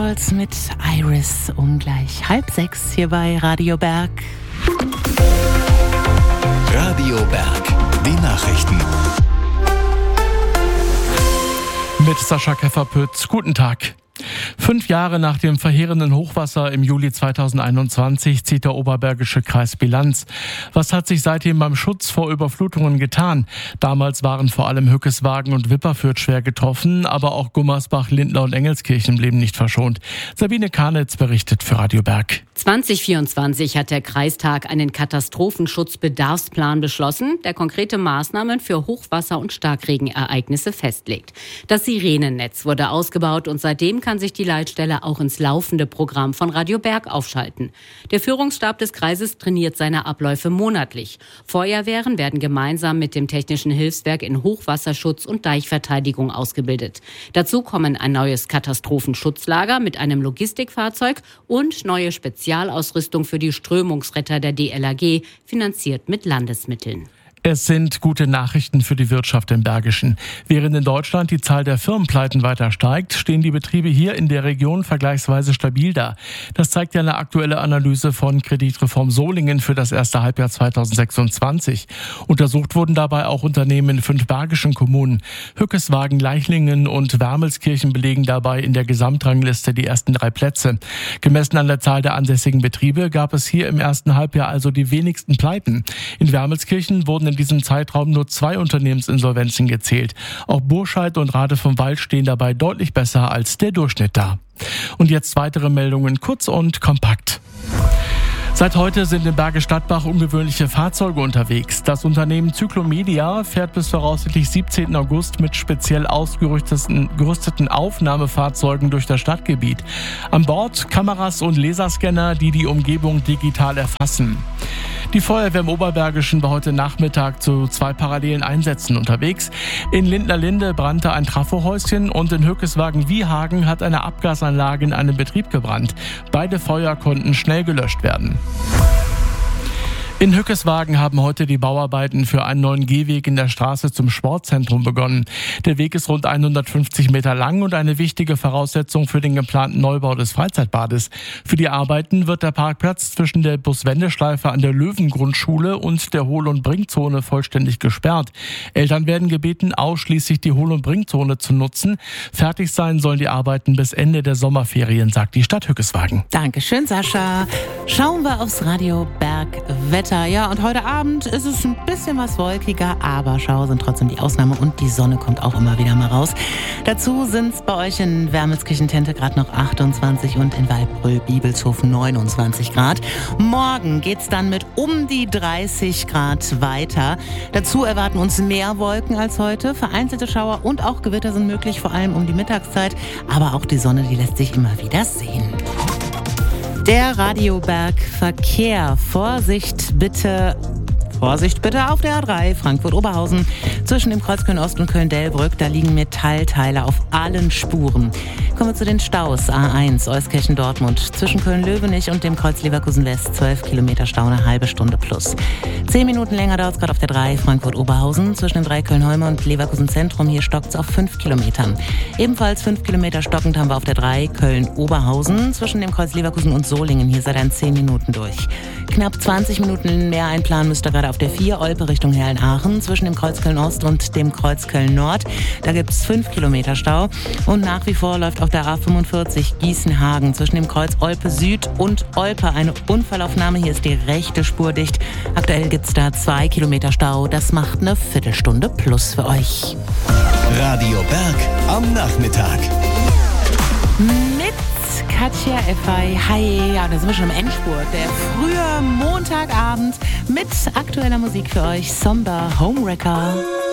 Girls mit Iris um gleich 5:30 hier bei Radio Berg. Radio Berg, die Nachrichten. Mit Sascha Kefferpütz, guten Tag. 5 Jahre nach dem verheerenden Hochwasser im Juli 2021 zieht der Oberbergische Kreis Bilanz. Was hat sich seitdem beim Schutz vor Überflutungen getan? Damals waren vor allem Hückeswagen und Wipperfürth schwer getroffen, aber auch Gummersbach, Lindlar und Engelskirchen blieben nicht verschont. Sabine Karnitz berichtet für Radio Berg. 2024 hat der Kreistag einen Katastrophenschutzbedarfsplan beschlossen, der konkrete Maßnahmen für Hochwasser- und Starkregenereignisse festlegt. Das Sirenennetz wurde ausgebaut und seitdem kann sich die Leitstelle auch ins laufende Programm von Radio Berg aufschalten. Der Führungsstab des Kreises trainiert seine Abläufe monatlich. Feuerwehren werden gemeinsam mit dem Technischen Hilfswerk in Hochwasserschutz und Deichverteidigung ausgebildet. Dazu kommen ein neues Katastrophenschutzlager mit einem Logistikfahrzeug und neue Spezialausrüstung für die Strömungsretter der DLRG, finanziert mit Landesmitteln. Es sind gute Nachrichten für die Wirtschaft im Bergischen. Während in Deutschland die Zahl der Firmenpleiten weiter steigt, stehen die Betriebe hier in der Region vergleichsweise stabil da. Das zeigt ja eine aktuelle Analyse von Kreditreform Solingen für das erste Halbjahr 2026. Untersucht wurden dabei auch Unternehmen in 5 bergischen Kommunen. Hückeswagen, Leichlingen und Wermelskirchen belegen dabei in der Gesamtrangliste die ersten 3 Plätze. Gemessen an der Zahl der ansässigen Betriebe gab es hier im ersten Halbjahr also die wenigsten Pleiten. In Wermelskirchen wurden in diesem Zeitraum nur 2 Unternehmensinsolvenzen gezählt. Auch Burscheid und Rade vom Wald stehen dabei deutlich besser als der Durchschnitt da. Und jetzt weitere Meldungen, kurz und kompakt. Seit heute sind in Bergisch Gladbach ungewöhnliche Fahrzeuge unterwegs. Das Unternehmen Cyclomedia fährt bis voraussichtlich 17. August mit speziell ausgerüsteten Aufnahmefahrzeugen durch das Stadtgebiet. An Bord Kameras und Laserscanner, die die Umgebung digital erfassen. Die Feuerwehr im Oberbergischen war heute Nachmittag zu 2 parallelen Einsätzen unterwegs. In Lindner-Linde brannte ein Trafohäuschen und in Hückeswagen-Wiehagen hat eine Abgasanlage in einem Betrieb gebrannt. Beide Feuer konnten schnell gelöscht werden. In Hückeswagen haben heute die Bauarbeiten für einen neuen Gehweg in der Straße zum Sportzentrum begonnen. Der Weg ist rund 150 Meter lang und eine wichtige Voraussetzung für den geplanten Neubau des Freizeitbades. Für die Arbeiten wird der Parkplatz zwischen der Buswendeschleife an der Löwengrundschule und der Hohl- und Bringzone vollständig gesperrt. Eltern werden gebeten, ausschließlich die Hohl- und Bringzone zu nutzen. Fertig sein sollen die Arbeiten bis Ende der Sommerferien, sagt die Stadt Hückeswagen. Dankeschön, Sascha. Schauen wir aufs Radio Berg Wetter. Ja, und heute Abend ist es ein bisschen was wolkiger, aber Schauer sind trotzdem die Ausnahme und die Sonne kommt auch immer wieder mal raus. Dazu sind es bei euch in Wermelskirchen-Tente gerade noch 28 und in Waldbröl-Bibelshof 29 Grad. Morgen geht's dann mit um die 30 Grad weiter. Dazu erwarten uns mehr Wolken als heute. Vereinzelte Schauer und auch Gewitter sind möglich, vor allem um die Mittagszeit. Aber auch die Sonne, die lässt sich immer wieder sehen. Der Radio Berg Verkehr. Vorsicht bitte auf der A3 Frankfurt-Oberhausen. Zwischen dem Kreuz Köln-Ost und Köln-Delbrück, da liegen Metallteile auf allen Spuren. Kommen wir zu den Staus. A1 Euskirchen-Dortmund. Zwischen Köln-Löwenich und dem Kreuz Leverkusen-West 12 Kilometer Stau, eine halbe Stunde plus. 10 Minuten länger dauert es gerade auf der 3 Frankfurt-Oberhausen. Zwischen den 3 Köln-Holme und Leverkusen-Zentrum, hier stockt es auf 5 Kilometern. Ebenfalls 5 Kilometer stockend haben wir auf der 3 Köln-Oberhausen. Zwischen dem Kreuz Leverkusen und Solingen, hier seid ihr in 10 Minuten durch. Knapp 20 Minuten mehr einplanen müsst ihr gerade auf der 4 Olpe Richtung Herrn-Aachen. Zwischen dem Kreuz Köln-Ost und dem Kreuz Köln-Nord, da gibt es 5 Kilometer Stau. Und nach wie vor läuft auf der A45 Gießen-Hagen zwischen dem Kreuz Olpe Süd und Olpe eine Unfallaufnahme. Hier ist die rechte Spur dicht. Aktuell gibt es da 2 Kilometer Stau. Das macht eine Viertelstunde plus für euch. Radio Berg am Nachmittag. Mit Katja Effay. Hi, ja, da sind wir schon im Endspurt. Der frühe Montagabend mit aktueller Musik für euch. Somber Homewrecker.